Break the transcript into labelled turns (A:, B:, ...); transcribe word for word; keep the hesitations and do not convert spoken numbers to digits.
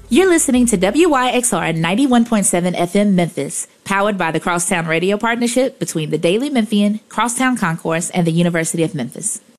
A: You're listening to W Y X R ninety-one point seven F M Memphis, powered by the Crosstown Radio Partnership between the Daily Memphian, Crosstown Concourse, and the University of Memphis.